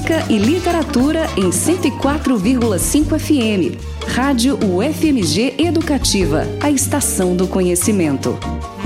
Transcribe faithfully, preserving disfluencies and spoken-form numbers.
música e literatura em cento e quatro vírgula cinco F M. Rádio U F M G Educativa, a estação do conhecimento.